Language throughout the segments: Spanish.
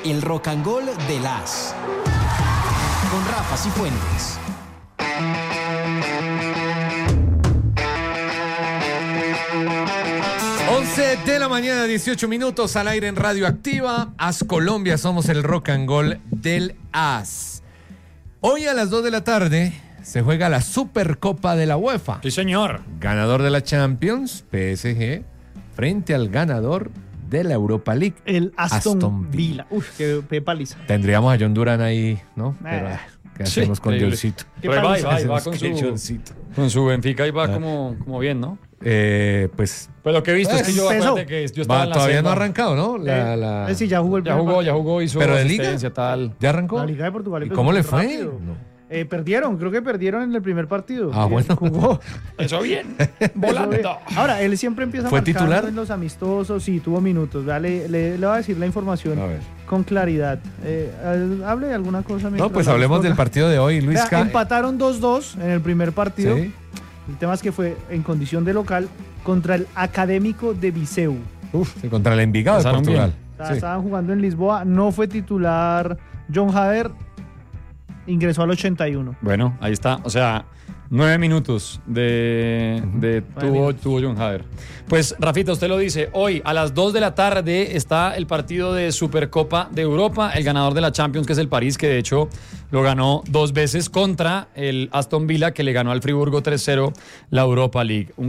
el Rock and Roll de las con Rafa Cifuentes. De la mañana, 18 minutos al aire en Radio Activa. AS Colombia, somos el Rock and Roll del AS. Hoy a las 2 de la tarde se juega la Supercopa de la UEFA. Sí, señor. Ganador de la Champions, PSG, frente al ganador de la Europa League, el Aston Villa. Uf, qué paliza. Tendríamos a John Duran ahí, ¿no? Pero, ¿qué hacemos con Johncito? Pero va con su Benfica y va como bien, ¿no? Pues lo que he visto es que yo acuérdate que yo estaba en la todavía selva. no ha arrancado, ¿no? Sí, ya jugó ya jugó, hizo ¿pero de asistencia, liga? tal. ¿Ya arrancó? La Liga de Portugal. ¿Y cómo le fue? Perdieron, creo que perdieron en el primer partido. Bueno. Jugó. Eso bien, volando. Ahora, él siempre empieza ¿Fue marcando titular? en los amistosos, sí, tuvo minutos. Le voy a decir la información con claridad. Hable de alguna cosa. No, pues hablemos del partido de hoy, Luis. Empataron 2-2 en el primer partido. ¿Sí? El tema es que fue en condición de local contra el Académico de Viseu. Contra el Envigado de Portugal. Estaban jugando en Lisboa. No fue titular John Hader. Ingresó al 81. Bueno, ahí está. O sea, 9 minutos tuvo John Hader. Pues, Rafita, usted lo dice. Hoy, a las 2 de la tarde, está el partido de Supercopa de Europa. El ganador de la Champions, que es el París, que de hecho lo ganó 2 veces contra el Aston Villa, que le ganó al Friburgo 3-0 la Europa League. Un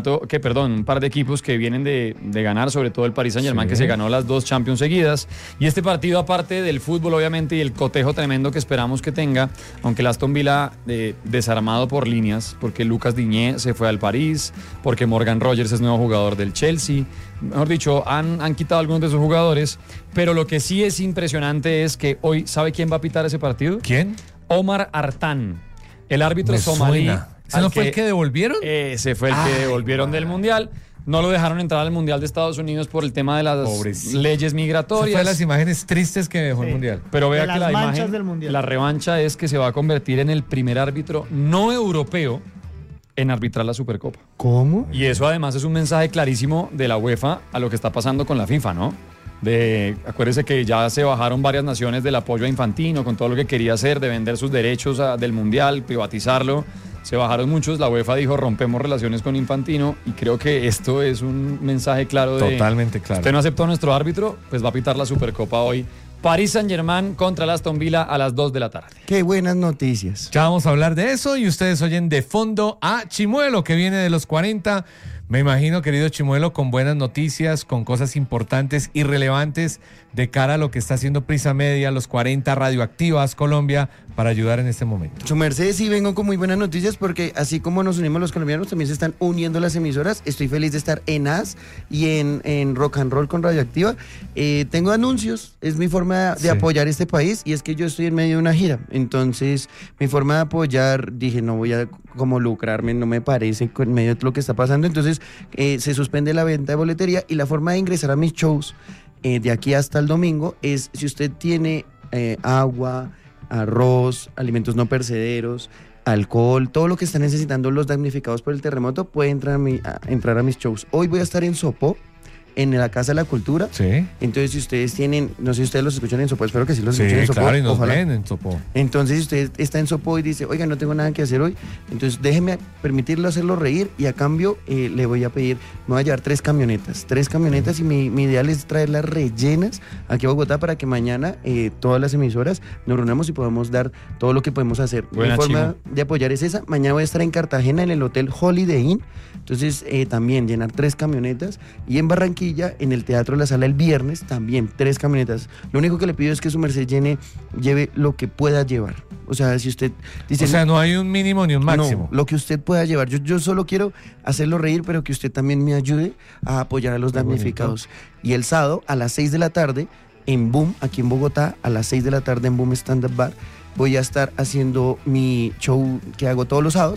par de equipos que vienen de ganar, sobre todo el Paris Saint-Germain, que se ganó las 2 Champions seguidas. Y este partido, aparte del fútbol, obviamente, y el cotejo tremendo que esperamos que tenga, aunque el Aston Villa desarmado por líneas, porque Lucas Digne se fue al París, porque Morgan Rogers es nuevo jugador del Chelsea. Mejor dicho, han quitado algunos de sus jugadores, pero lo que sí es impresionante es que hoy, ¿sabe quién va a pitar ese partido? ¿Quién? Omar Artan, el árbitro somalí. ¿Ese no fue el que devolvieron? Ese fue el que devolvieron del Mundial. No lo dejaron entrar al Mundial de Estados Unidos por el tema de las leyes migratorias. Esa fue de las imágenes tristes que dejó el Mundial. Pero vea que la imagen del Mundial. La revancha es que se va a convertir en el primer árbitro no europeo en arbitrar la Supercopa. ¿Cómo? Y eso además es un mensaje clarísimo de la UEFA a lo que está pasando con la FIFA, ¿no? Acuérdese que ya se bajaron varias naciones del apoyo a Infantino con todo lo que quería hacer, de vender sus derechos del Mundial, privatizarlo. Se bajaron muchos, la UEFA dijo rompemos relaciones con Infantino y creo que esto es un mensaje claro de... Totalmente claro. Usted no aceptó a nuestro árbitro, pues va a pitar la Supercopa hoy. París Saint-Germain contra el Aston Villa a las 2 de la tarde. Qué buenas noticias. Ya vamos a hablar de eso y ustedes oyen de fondo a Chimuelo, que viene de los 40. Me imagino, querido Chimuelo, con buenas noticias, con cosas importantes y relevantes de cara a lo que está haciendo Prisa Media, los 40 Radioactivas Colombia, para ayudar en este momento. Su merced, sí vengo con muy buenas noticias porque así como nos unimos los colombianos, también se están uniendo las emisoras. Estoy feliz de estar en AS y en Rock and Roll con Radioactiva. Tengo anuncios, es mi forma de apoyar este país y es que yo estoy en medio de una gira. Entonces, mi forma de apoyar, dije, no voy a como lucrarme, no me parece en medio de lo que está pasando. Entonces, se suspende la venta de boletería y la forma de ingresar a mis shows de aquí hasta el domingo es si usted tiene agua, arroz, alimentos no perecederos, alcohol, todo lo que están necesitando los damnificados por el terremoto, puede entrar a mis shows. Hoy voy a estar en Sopó, en la Casa de la Cultura. Sí. Entonces, si ustedes tienen, no sé si ustedes los escuchan en Sopó, espero que sí los escuchen en Sopó. Claro, y nos ven en Sopó. Entonces, si usted está en Sopó y dice, oiga, no tengo nada que hacer hoy, entonces déjeme permitirlo hacerlo reír y a cambio le voy a pedir, me voy a llevar 3 camionetas y mi ideal es traerlas rellenas aquí a Bogotá para que mañana todas las emisoras nos reunamos y podamos dar todo lo que podemos hacer. Buena, mi forma Chimo. de apoyar es esa. Mañana voy a estar en Cartagena en el Hotel Holiday Inn, entonces también llenar 3 camionetas y en Barranquilla en el Teatro La Sala el viernes también 3 camionetas. Lo único que le pido es que su merced lleve lo que pueda llevar. O sea, si usted dice... O sea, no hay un mínimo ni un máximo. No, lo que usted pueda llevar. Yo solo quiero hacerlo reír, pero que usted también me ayude a apoyar a los damnificados. Y el sábado a las 6 de la tarde en Boom, aquí en Bogotá, a las 6 de la tarde en Boom Stand Up Bar, voy a estar haciendo mi show que hago todos los sábados,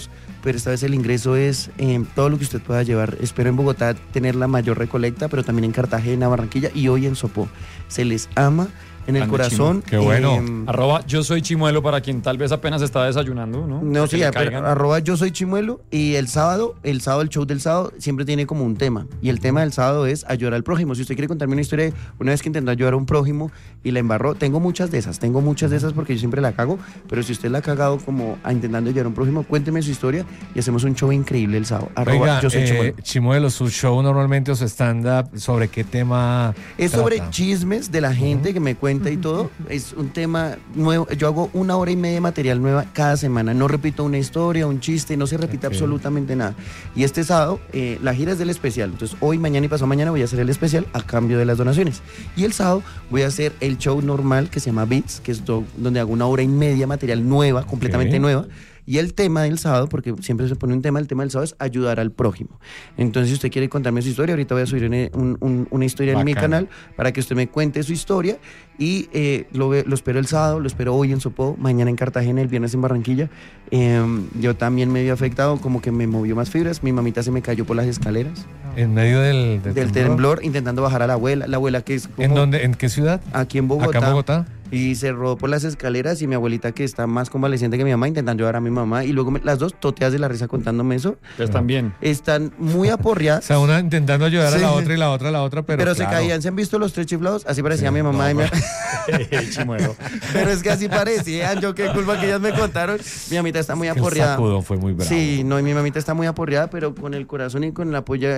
pero esta vez el ingreso es todo lo que usted pueda llevar. Espero en Bogotá tener la mayor recolecta, pero también en Cartagena, Barranquilla y hoy en Sopó. Se les ama en el corazón. Qué bueno. @ yo soy Chimuelo para quien tal vez apenas está desayunando, ¿no? No, sí, @ yo soy Chimuelo. Y el sábado, el show del sábado siempre tiene como un tema. Y el tema del sábado es ayudar al prójimo. Si usted quiere contarme una historia de una vez que intentó ayudar a un prójimo y la embarró, tengo muchas de esas porque yo siempre la cago. Pero si usted la ha cagado como intentando ayudar a un prójimo, cuénteme su historia y hacemos un show increíble el sábado. Oiga, yo soy Chimuelo. Chimuelo, su show normalmente o su stand-up, ¿sobre qué tema Es trata? sobre chismes de la gente que me cuenta y todo. Es un tema nuevo. Yo hago 1 hora y media de material nueva cada semana. No repito una historia, un chiste, no se repite absolutamente nada. Y este sábado, la gira es del especial. Entonces, hoy, mañana y pasado mañana voy a hacer el especial a cambio de las donaciones. Y el sábado voy a hacer el show normal que se llama Beats, que es donde hago 1 hora y media material nueva, completamente nueva. Y el tema del sábado, porque siempre se pone un tema, el tema del sábado es ayudar al prójimo. Entonces, si usted quiere contarme su historia, ahorita voy a subir una historia en mi canal para que usted me cuente su historia. Y lo espero el sábado, lo espero hoy en Sopó, mañana en Cartagena, el viernes en Barranquilla. Yo también me vi afectado, como que me movió más fibras. Mi mamita se me cayó por las escaleras. En medio del temblor, intentando bajar a la abuela que es como, ¿En dónde? ¿En qué ciudad? Aquí en Bogotá. Acá en Bogotá. Y se rodó por las escaleras y mi abuelita, que está más convaleciente que mi mamá, intentando ayudar a mi mamá. Y luego las dos toteas de la risa contándome eso. Están bien. Están muy aporreadas. O sea, una intentando ayudar a la otra y la otra a la otra, pero claro, se caían. ¿Se han visto los 3 chiflados? Así parecía mi mamá. Chimuelo. Pero es que así parecían. Yo qué culpa que ellas me contaron. Mi mamita está muy aporreada. El sacudón fue muy bravo. Sí, no, y mi mamita está muy aporreada, pero con el corazón y con el apoyo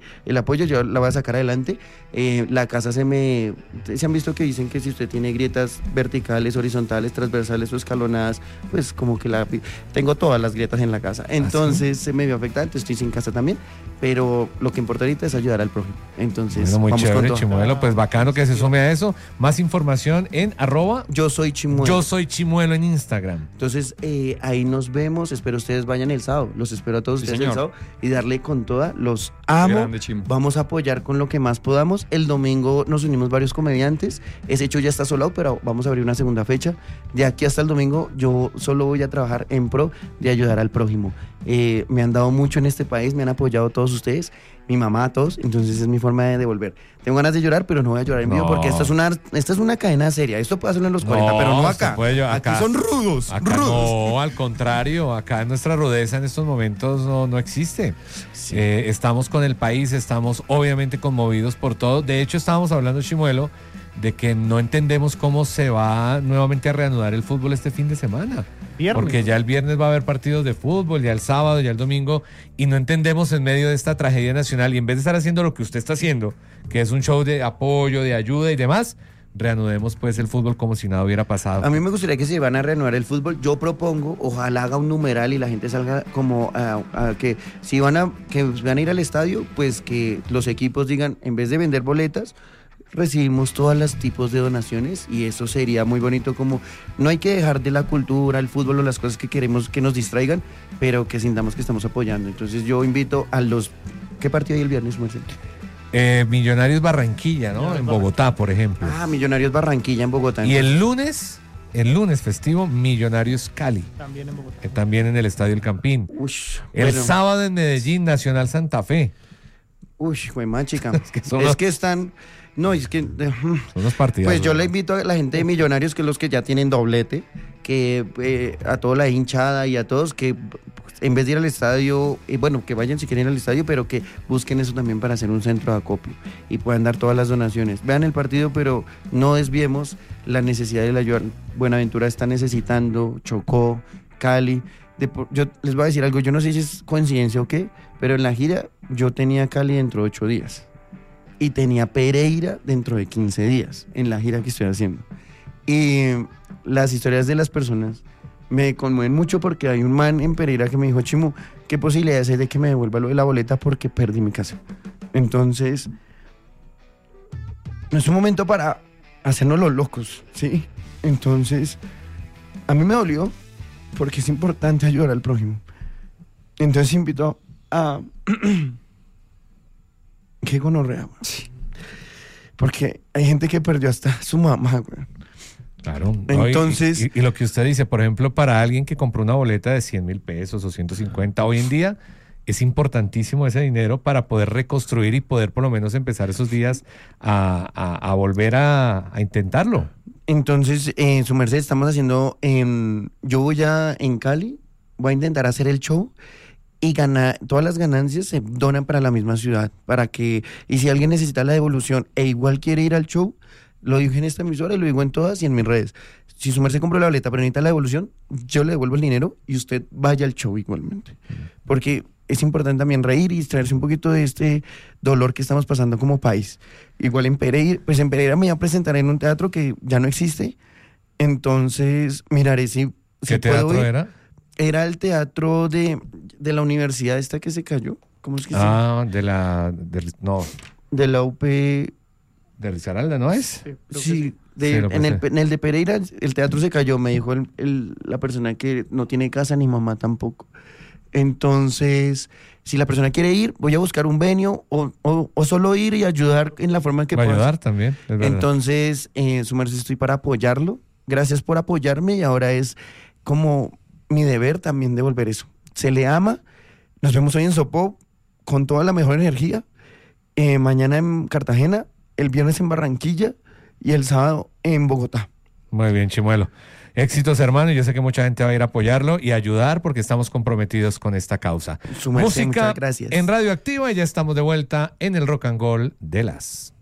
yo la voy a sacar adelante. La casa se han visto que dicen que si usted tiene grietas verticales, horizontales, transversales o escalonadas, pues como que tengo todas las grietas en la casa. Entonces se me vio afectada, entonces estoy sin casa también, pero lo que importa ahorita es ayudar al prójimo. Entonces, bueno, muy vamos chévere, con todo. Chimuelo, pues bacano que se sume a eso. Más información en @ yo soy Chimuelo. Yo soy Chimuelo en Instagram. Entonces, ahí nos vemos. Espero ustedes vayan el sábado. Los espero a todos ustedes el sábado y darle con toda. Los amo. Grande, vamos a apoyar con lo que más podamos. El domingo nos unimos varios comediantes. Ese hecho ya está soldado, pero vamos a abrir una segunda fecha. De aquí hasta el domingo, yo solo voy a trabajar en pro de ayudar al prójimo. Me han dado mucho en este país, me han apoyado todos ustedes, mi mamá, a todos, entonces es mi forma de devolver. Tengo ganas de llorar, pero no voy a llorar en vivo porque esta es una cadena seria. Esto puede hacerlo en los 40, pero no acá. Aquí son rudos. Acá no, al contrario, acá nuestra rudeza en estos momentos no existe. Sí. Estamos con el país, estamos obviamente conmovidos por todo. De hecho, estábamos hablando, Chimuelo, de que no entendemos cómo se va nuevamente a reanudar el fútbol este fin de semana. Viernes. Porque ya el viernes va a haber partidos de fútbol, ya el sábado, ya el domingo, y no entendemos en medio de esta tragedia nacional, y en vez de estar haciendo lo que usted está haciendo, que es un show de apoyo, de ayuda y demás, reanudemos pues el fútbol como si nada hubiera pasado. A mí me gustaría que si van a reanudar el fútbol, yo propongo, ojalá haga un numeral y la gente salga como que si van a ir al estadio, pues que los equipos digan, en vez de vender boletas, recibimos todos los tipos de donaciones, y eso sería muy bonito. Como no hay que dejar de la cultura, el fútbol o las cosas que queremos que nos distraigan, pero que sintamos que estamos apoyando. Entonces yo invito a los... ¿Qué partido hay el viernes, Marcelo? Millonarios Barranquilla, ¿no? En Bogotá, por ejemplo. Millonarios Barranquilla en Bogotá. Y el lunes festivo, Millonarios Cali. También en Bogotá. También en el Estadio El Campín. El sábado en Medellín, Nacional Santa Fe. Fue más chica. es que están... No, es que... Son unos partidos. Pues yo le invito a la gente de Millonarios, que los que ya tienen doblete, que a toda la hinchada y a todos, que en vez de ir al estadio, que vayan si quieren ir al estadio, pero que busquen eso también para hacer un centro de acopio y puedan dar todas las donaciones. Vean el partido, pero no desviemos la necesidad de la ayuda. Buenaventura está necesitando, Chocó, Cali. Yo les voy a decir algo, yo no sé si es coincidencia o qué, pero en la gira yo tenía Cali dentro de 8 días. Y tenía Pereira dentro de 15 días en la gira que estoy haciendo. Y las historias de las personas me conmueven mucho, porque hay un man en Pereira que me dijo, Chimu, ¿qué posibilidades hay de que me devuelva lo de la boleta porque perdí mi casa? Entonces, no es un momento para hacernos los locos, ¿sí? Entonces, a mí me dolió porque es importante ayudar al prójimo. Entonces invito a... Qué gonorrea, güey. Sí. Porque hay gente que perdió hasta su mamá, güey. Claro. Entonces... Y lo que usted dice, por ejemplo, para alguien que compró una boleta de 100.000 pesos o 150, hoy en día es importantísimo ese dinero para poder reconstruir y poder por lo menos empezar esos días a volver a intentarlo. Entonces, su merced, estamos haciendo, yo voy en Cali, voy a intentar hacer el show y todas las ganancias se donan para la misma ciudad, y si alguien necesita la devolución e igual quiere ir al show, lo digo en esta emisora y lo digo en todas y en mis redes. Si su merced compró la boleta pero necesita la devolución, yo le devuelvo el dinero y usted vaya al show igualmente. Porque es importante también reír y distraerse un poquito de este dolor que estamos pasando como país. Igual en Pereira me voy a presentar en un teatro que ya no existe, entonces miraré si ¿Qué teatro era? Era el teatro de la universidad esta que se cayó. ¿Cómo es que se llama? De la UP... de Risaralda, ¿no es? Sí, en el de Pereira el teatro se cayó, me dijo la persona que no tiene casa ni mamá tampoco. Entonces, si la persona quiere ir, voy a buscar un venio o solo ir y ayudar en la forma en que pueda. Ayudar también, es verdad. Entonces, su merced, estoy para apoyarlo. Gracias por apoyarme y ahora es como mi deber también devolver eso. Se le ama. Nos vemos hoy en Sopó con toda la mejor energía. Mañana en Cartagena, el viernes en Barranquilla y el sábado en Bogotá. Muy bien, Chimuelo. Éxitos, hermano. Yo sé que mucha gente va a ir a apoyarlo y ayudar porque estamos comprometidos con esta causa. Su merced, Música muchas gracias. en Radio Activa y ya estamos de vuelta en el Rock and Roll de las...